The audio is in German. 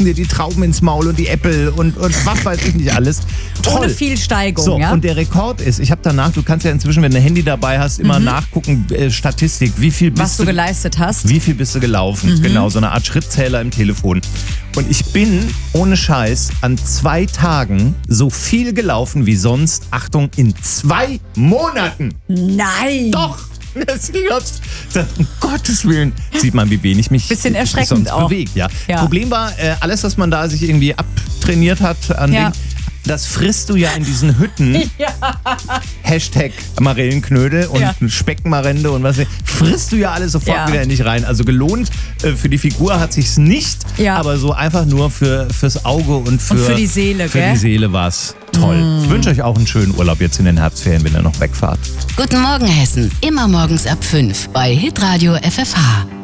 schießen dir die Trauben ins Maul und die Äpfel und was weiß ich nicht alles. Toll. Ohne viel Steigung, So, ja? und der Rekord ist, ich habe danach, du kannst ja inzwischen, wenn du ein Handy dabei hast, immer nachgucken, Statistik, wie viel Was du geleistet hast. Wie viel bist du gelaufen? Genau, so eine Art Schrittzähler im Telefon. Und ich bin, ohne Scheiß, an 2 Tagen so viel gelaufen wie sonst, Achtung, in 2 Monaten. Nein! Doch! Um Gottes Willen. Sieht man, wie wenig mich Bisschen erschreckend sonst auch. bewegt. Ja. Ja. Problem war, alles, was man da sich irgendwie abtrainiert hat an Ja. Ding, das frisst du ja in diesen Hütten. Ja. Hashtag Marillenknödel und Speckmarende und was. Frisst du ja alles sofort wieder in dich rein. Also gelohnt für die Figur hat sich's nicht, aber so einfach nur fürs Auge und für die Seele, für gell? die Seele war's toll. Ich wünsche euch auch einen schönen Urlaub jetzt in den Herbstferien, wenn ihr noch wegfahrt. Guten Morgen Hessen, immer morgens ab 5 bei Hitradio FFH.